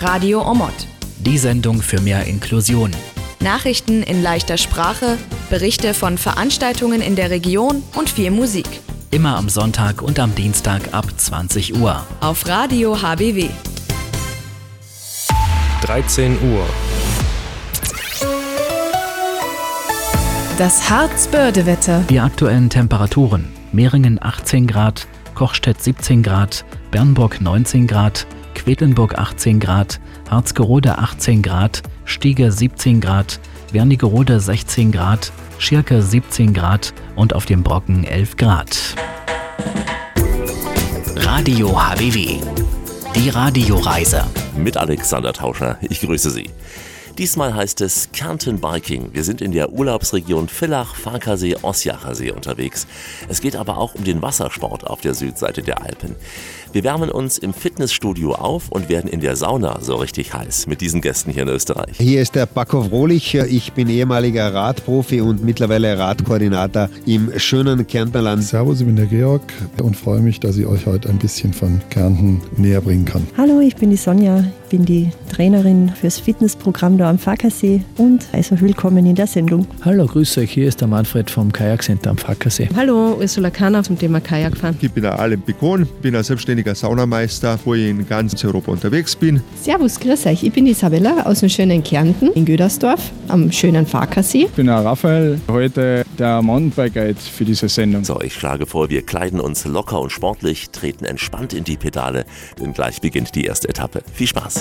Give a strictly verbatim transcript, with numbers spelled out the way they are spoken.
Radio Omot. Die Sendung für mehr Inklusion. Nachrichten in leichter Sprache, Berichte von Veranstaltungen in der Region und viel Musik. Immer am Sonntag und am Dienstag ab zwanzig Uhr. Auf Radio H B W. dreizehn Uhr. Das Harzbörde-Wetter. Die aktuellen Temperaturen: Meringen achtzehn Grad, Kochstedt siebzehn Grad, Bernburg neunzehn Grad, Quedlinburg achtzehn Grad, Harzgerode achtzehn Grad, Stiege siebzehn Grad, Wernigerode sechzehn Grad, Schirke siebzehn Grad und auf dem Brocken elf Grad. Radio H B W. Die Radioreise. Mit Alexander Tauscher. Ich grüße Sie. Diesmal heißt es Kärnten Biking. Wir sind in der Urlaubsregion Villach, Farkasee, Osjacher See unterwegs. Es geht aber auch um den Wassersport auf der Südseite der Alpen. Wir wärmen uns im Fitnessstudio auf und werden in der Sauna so richtig heiß mit diesen Gästen hier in Österreich. Hier ist der Paco Frohlich. Ich bin ehemaliger Radprofi und mittlerweile Radkoordinator im schönen Kärntnerland. Servus, ich bin der Georg und freue mich, dass ich euch heute ein bisschen von Kärnten näher bringen kann. Hallo, ich bin die Sonja, bin die Trainerin fürs Fitnessprogramm da am Farkasee und also willkommen in der Sendung. Hallo, grüß euch, hier ist der Manfred vom Kajakcenter am Farkasee. Hallo, Ursula Kahner zum Thema Kajakfahren. Ich bin der Alain Picon, bin ein selbstständiger Saunameister, wo ich in ganz Europa unterwegs bin. Servus, grüß euch, ich bin Isabella aus dem schönen Kärnten in Gödersdorf am schönen Farkasee. Ich bin der Raphael, heute der Mountainbike-Guide für diese Sendung. So, ich schlage vor, wir kleiden uns locker und sportlich, treten entspannt in die Pedale, denn gleich beginnt die erste Etappe. Viel Spaß!